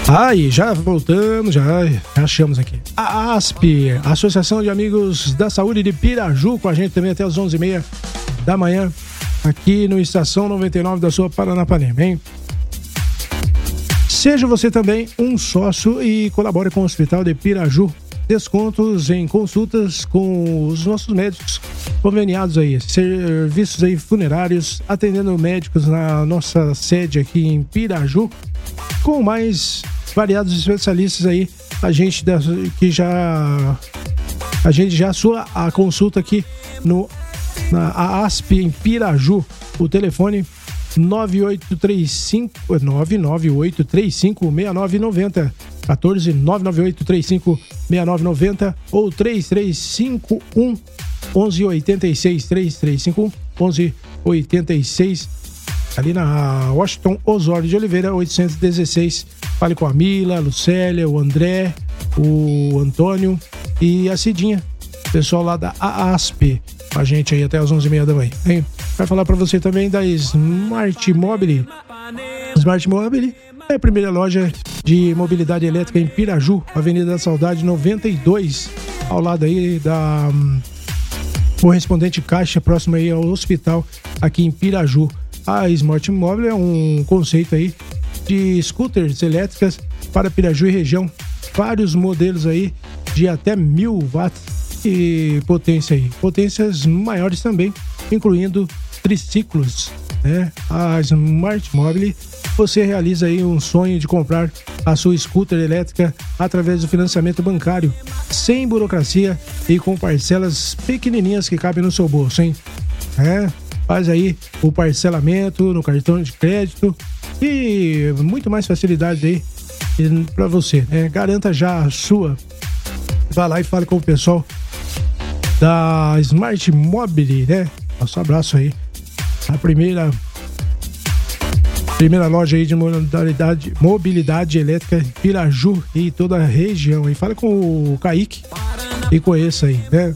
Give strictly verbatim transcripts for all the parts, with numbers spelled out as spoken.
Aí, já voltamos, já achamos aqui. A ASP, Associação de Amigos da Saúde de Piraju, com a gente também até as onze e meia da manhã, aqui no Estação noventa e nove da sua Paranapanema, hein? Seja você também um sócio e colabore com o Hospital de Piraju. Descontos em consultas com os nossos médicos conveniados aí, serviços aí funerários, atendendo médicos na nossa sede aqui em Piraju, com mais variados especialistas aí, a gente da, que já a gente já sua a consulta aqui no na A S P em Piraju, o telefone nove oito três cinco nove nove oito três cinco seis nove nove zero quatorze nove nove oito três cinco seis nove nove zero ou três três cinco um onze oitenta e seis três três cinco um onze oitenta e seis, ali na Washington Osório de Oliveira oitocentos e dezesseis. Fale com a Mila, a Lucélia, o André, o Antônio e a Cidinha, pessoal lá da A S P, com a gente aí até as onze e meia da manhã, hein? Vai falar para você também da Smart Mobile. Smart Mobile é a primeira loja de mobilidade elétrica em Piraju, Avenida da Saudade noventa e dois, ao lado aí da um, correspondente Caixa, próximo aí ao hospital aqui em Piraju. A Smart Mobile é um conceito aí de scooters elétricas para Piraju e região, vários modelos aí de até mil watts de potência aí, potências maiores também, incluindo triciclos, né? A Smart Mobile, você realiza aí um sonho de comprar a sua scooter elétrica através do financiamento bancário, sem burocracia e com parcelas pequenininhas que cabem no seu bolso, hein? É, faz aí o parcelamento no cartão de crédito e muito mais facilidade aí para você, né? Garanta já a sua. Vá lá e fale com o pessoal da Smart Mobile, né? Nosso abraço aí. A primeira primeira loja aí de mobilidade, mobilidade elétrica em Piraju e toda a região. E fala com o Kaique e conheça aí, né?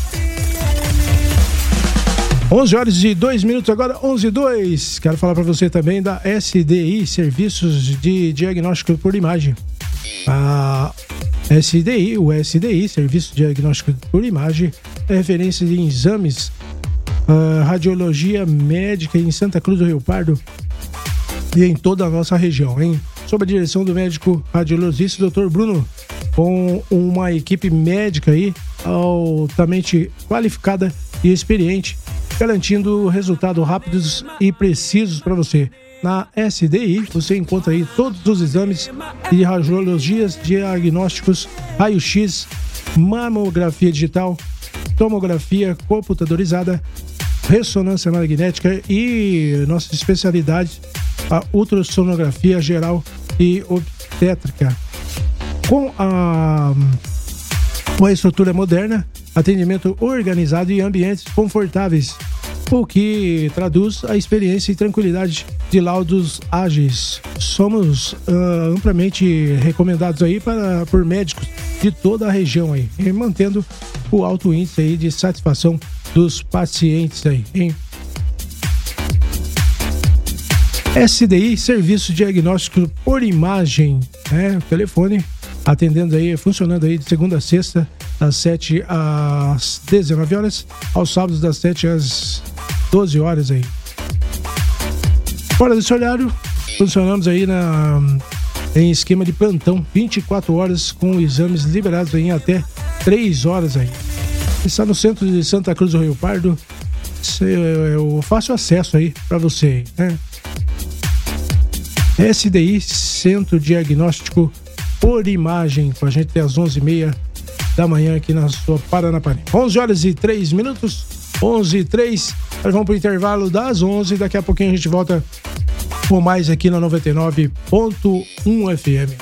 onze horas e dois minutos agora, onze e dois. Quero falar para você também da S D I, Serviços de Diagnóstico por Imagem. A S D I, o S D I, Serviço de Diagnóstico por Imagem, é referência de exames, uh, radiologia médica em Santa Cruz do Rio Pardo e em toda a nossa região, hein? Sob a direção do médico radiologista doutor Bruno, com uma equipe médica aí altamente qualificada e experiente, garantindo resultados rápidos e precisos para você. Na S D I você encontra aí todos os exames de radiologias, diagnósticos, raio-x, mamografia digital, tomografia computadorizada, ressonância magnética e nossa especialidade, a ultrassonografia geral e obstétrica. Com a, com a estrutura moderna, atendimento organizado e ambientes confortáveis, o que traduz a experiência e tranquilidade de laudos ágeis. Somos uh, amplamente recomendados aí para, por médicos de toda a região aí, e mantendo o alto índice aí de satisfação dos pacientes aí, hein? S D I, Serviço Diagnóstico por Imagem, né? Telefone atendendo aí, funcionando aí de segunda a sexta, das sete às dezenove horas, aos sábados das sete às doze horas aí. Fora desse horário, funcionamos aí na, em esquema de plantão, vinte e quatro horas, com exames liberados em até três horas aí. Está no centro de Santa Cruz do Rio Pardo, eu faço acesso aí para você, né? S D I, Centro Diagnóstico por Imagem, com a gente até às onze e meia da manhã aqui na sua Paranapanema. onze horas e três minutos, onze e três. Nós vamos para o intervalo das onze, daqui a pouquinho a gente volta com mais aqui na noventa e nove ponto um F M.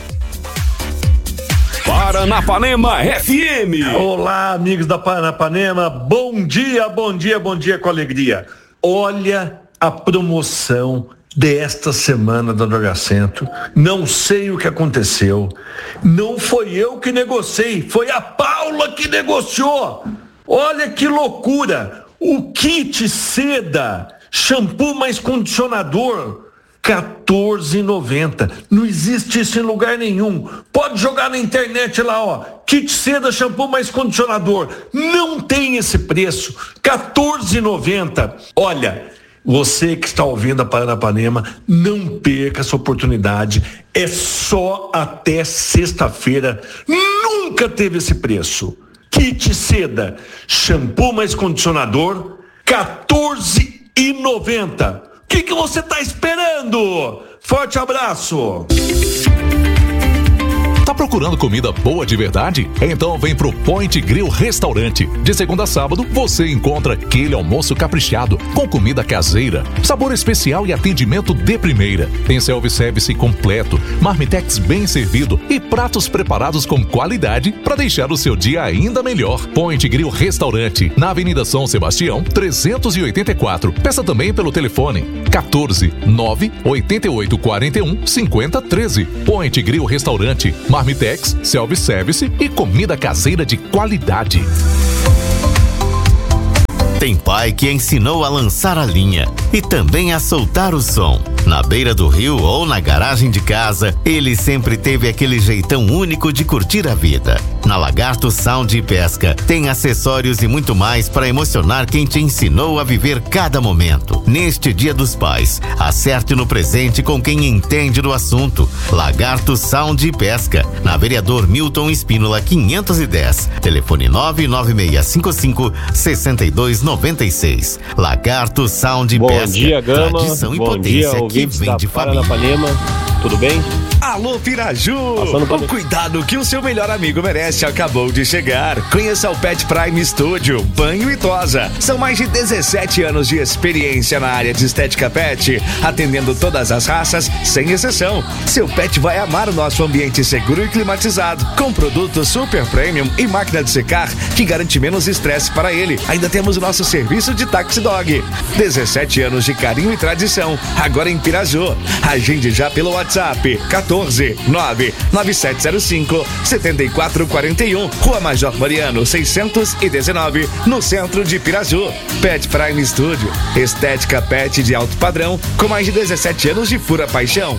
Paranapanema F M. Olá, amigos da Paranapanema, bom dia, bom dia, bom dia com alegria. Olha a promoção desta semana da Droga Centro. Não sei o que aconteceu, não foi eu que negociei, foi a Paula que negociou. Olha que loucura, o kit seda, shampoo mais condicionador, quatorze reais e noventa centavos. Não existe isso em lugar nenhum. Pode jogar na internet lá, ó. Kit seda, shampoo mais condicionador. Não tem esse preço. quatorze reais e noventa centavos. Olha, você que está ouvindo a Paranapanema, não perca essa oportunidade. É só até sexta-feira. Nunca teve esse preço. Kit seda, shampoo mais condicionador, quatorze reais e noventa centavos. O que, que você está esperando? Forte abraço! Tá procurando comida boa de verdade? Então vem pro Point Grill Restaurante. De segunda a sábado, você encontra aquele almoço caprichado, com comida caseira, sabor especial e atendimento de primeira. Tem self-service completo, marmitex bem servido e pratos preparados com qualidade para deixar o seu dia ainda melhor. Point Grill Restaurante, na Avenida São Sebastião, trezentos e oitenta e quatro. Peça também pelo telefone quatorze, nove, oitenta e oito, quarenta e um, cinquenta, treze. Point Grill Restaurante. Marmitex, self-service e comida caseira de qualidade. Tem pai que ensinou a lançar a linha e também a soltar o som. Na beira do rio ou na garagem de casa, ele sempre teve aquele jeitão único de curtir a vida. Na Lagarto Sound e Pesca, tem acessórios e muito mais para emocionar quem te ensinou a viver cada momento. Neste Dia dos Pais, acerte no presente com quem entende do assunto. Lagarto Sound e Pesca, na Vereador Milton Espínola quinhentos e dez. Telefone nove nove seis cinco cinco, seis dois nove seis. Lagarto Sound e Bom Pesca. Dia, Gama. Tradição e Bom potência dia, que vem de família. Paranapanema. Tudo bem? Alô, Piraju! O cuidado que o seu melhor amigo merece acabou de chegar. Conheça o Pet Prime Studio, banho e tosa. São mais de dezessete anos de experiência na área de estética pet, atendendo todas as raças, sem exceção. Seu pet vai amar o nosso ambiente seguro e climatizado, com produtos super premium e máquina de secar que garante menos estresse para ele. Ainda temos o nosso serviço de Taxi Dog. dezessete anos de carinho e tradição, agora em Piraju. Agende já pelo WhatsApp quatorze, nove, nove sete zero cinco, sete quatro quatro um, Rua Major Mariano seiscentos e dezenove, no centro de Piraju. Pet Prime Studio, estética pet de alto padrão, com mais de dezessete anos de pura paixão.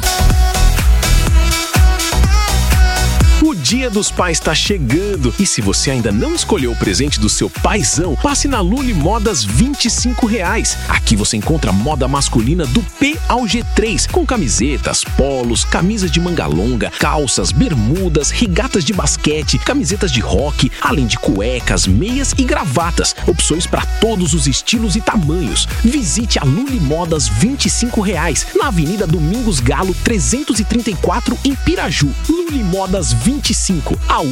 O Dia dos Pais está chegando e se você ainda não escolheu o presente do seu paizão, passe na Luli Modas vinte e cinco reais. Aqui você encontra moda masculina do P ao G três, com camisetas, polos, camisas de manga longa, calças, bermudas, regatas de basquete, camisetas de rock, além de cuecas, meias e gravatas. Opções para todos os estilos e tamanhos. Visite a Luli Modas vinte e cinco reais, na Avenida Domingos Galo trezentos e trinta e quatro, em Piraju. Luli Modas vinte e cinco, a